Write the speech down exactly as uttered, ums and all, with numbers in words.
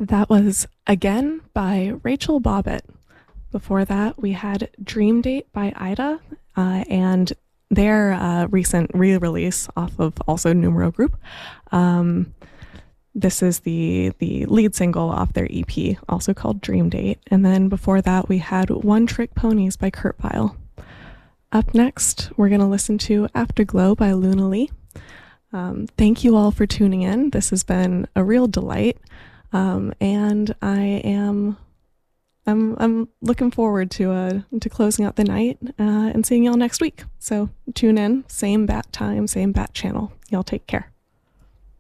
That was Again by Rachel Bobbitt. Before that, we had Dream Date by Ida, uh, and their uh, recent re release off of also Numero Group. Um, this is the, the lead single off their E P, also called Dream Date. And then before that, we had One Trick Ponies by Kurt Vile. Up next, we're going to listen to Afterglow by Luna Lee. Um, thank you all for tuning in. This has been a real delight. Um, and I am, I'm, I'm looking forward to uh, to closing out the night uh, and seeing y'all next week. So tune in, same bat time, same bat channel. Y'all take care.